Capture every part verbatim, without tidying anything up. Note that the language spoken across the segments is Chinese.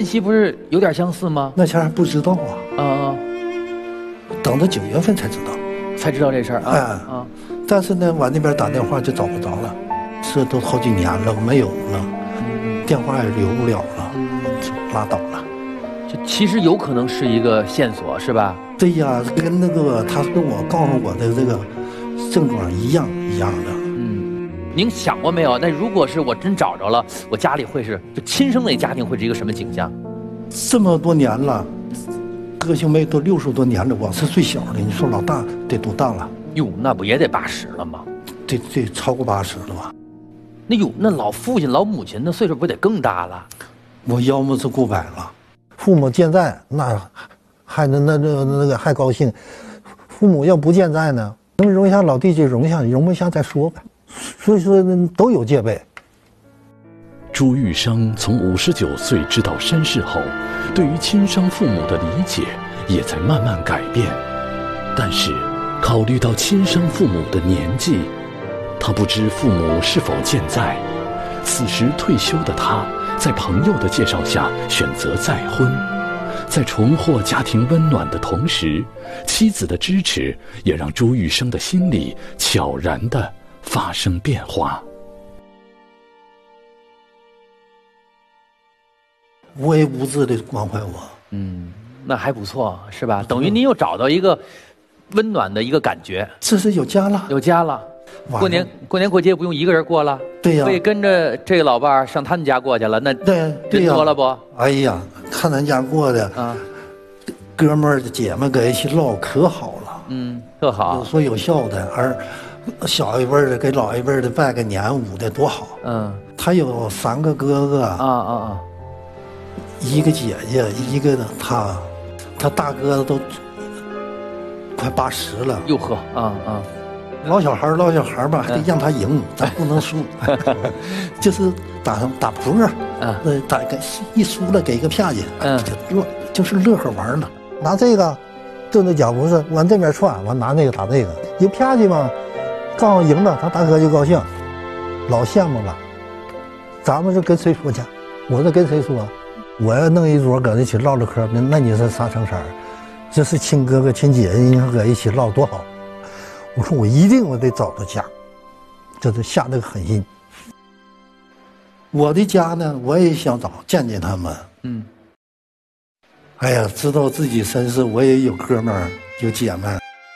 期不是有点相似吗？ 那前还不知道啊， 啊啊， 等到九月份才知道， 才知道这事儿啊。 哎啊， 但是呢，往那边打电话就找不着了，这都好几年了，没有了， 嗯电话也留不了了， 嗯， 就拉倒了。 就其实有可能是一个线索，是吧？ 对呀，跟那个他跟我告诉我的这个症状一样一样的。 嗯，您想过没有？那如果是我真找着了，我家里会是就亲生的家庭会是一个什么景象？ 这么多年了，个性妹都六十多年了，我是最小的，你说老大得多大了？ 哟，那不也得八十了吗？ 得得超过八十了吧？ 那哟，那老父亲、老母亲那岁数不得更大了？ 我要么是过百了。父母健在，那还能那那那个还高兴；父母要不健在呢，能容下老弟就容下，容不下再说呗。所以说都有戒备。 朱玉生从五十九岁知道身世后，对于亲生父母的理解也在慢慢改变。但是，考虑到亲生父母的年纪，他不知父母是否健在。此时退休的他，在朋友的介绍下选择再婚，在重获家庭温暖的同时，妻子的支持也让朱玉生的心里悄然地发生变化。 无微无至的关怀我， 嗯，那还不错，是吧？等于您又找到一个温暖的一个感觉， 这是有家了， 有家了。过年过年过节不用一个人过了， 对呀， 可以跟着这个老伴儿上他们家过去了，那对对呀， 多了不？ 哎呀，看咱家过的啊，哥们儿姐们搁一起唠可好了， 嗯，特好， 有说有笑的，而小一辈的给老一辈的拜个年舞的多好。嗯，他有三个哥哥啊啊啊，一个姐姐，一个他，他大哥都快八十了。 哟呵，啊啊。 老小孩老小孩吧，还得让他赢，咱不能输。就是打打扑克，呃，打个一输了给个票去，嗯，就乐就是乐呵玩了。拿这个就那脚不是往这边窜，完拿那个打这个，有票去嘛，刚好赢了，他大哥就高兴，老羡慕了。咱们是跟谁说去？我是跟谁说？我要弄一桌搁那一起唠唠嗑，那那你是啥成色？这是亲哥哥亲姐姐，你说搁一起唠多好。我说我一定我得找到家，这是下这个狠心。我的家呢，我也想找见见他们。嗯。哎呀，知道自己身世，我也有哥们儿，有姐们，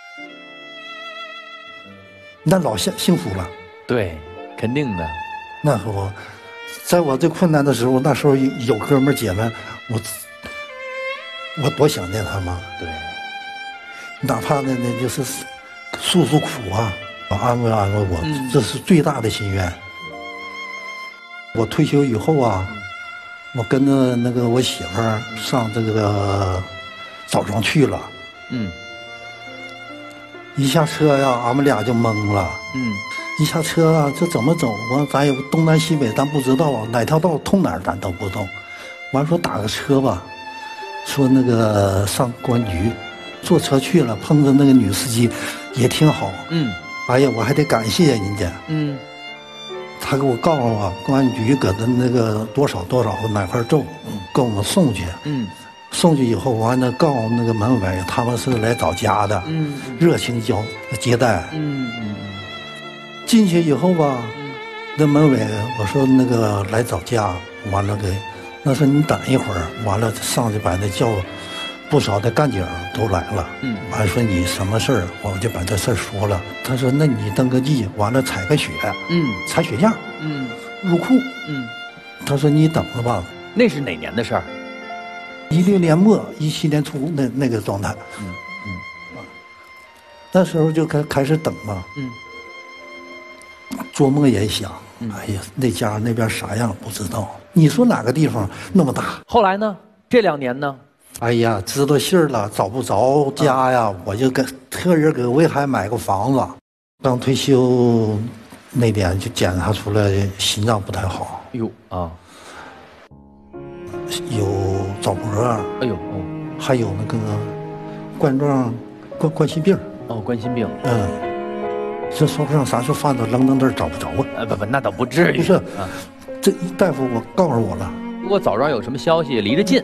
那老幸幸福了。 对，肯定的。 那可不，在我最困难的时候，那时候有哥们儿姐们，我我多想念他们。 对。哪怕那那就是。诉诉苦啊，安慰安慰我，嗯、这是最大的心愿。我退休以后啊，我跟着那个我媳妇儿上这个枣庄去了。嗯。一下车呀，俺们俩就懵了。嗯。一下车啊，这怎么走啊？咱也东南西北，咱不知道啊，哪条道通哪儿咱都不懂。完说打个车吧，说那个上公安局。坐车去了，碰着那个女司机，也挺好。嗯，哎呀，我还得感谢人家。嗯，他给我告诉我，公安局搁的那个多少多少哪块咒，嗯，给我们送去。嗯，送去以后完了，告诉那个门卫，他们是来找家的。嗯，热情交接待。嗯嗯，进去以后吧，那门卫我说那个来找家，完了给，那说你等一会儿，完了上去把那叫。不少的干警都来了，嗯，完说你什么事儿，我就把这事儿说了。他说：“那你登个记，完了采个血，嗯，采血样，嗯，入库，嗯。”他说：“你等着吧。” 那是哪年的事儿？ 一六年末，一七年初那那个状态，嗯嗯，那时候就开开始等嘛，嗯，做梦也想，哎呀，那家那边啥样不知道。你说哪个地方那么大？ 后来呢？这两年呢？ 哎呀，知道信儿了，找不着家呀，啊、我就跟特人给威海买个房子。刚退休那年就检查出来心脏不太好。哟啊，有早搏，哎呦哦，还有那个冠状冠冠心病。 哦，冠心病。 嗯，这说不上啥，就放到愣愣那儿找不着啊。 呃不不，那倒不至于。 不是，啊、这大夫我告诉我了。 如果早上有什么消息，离得近。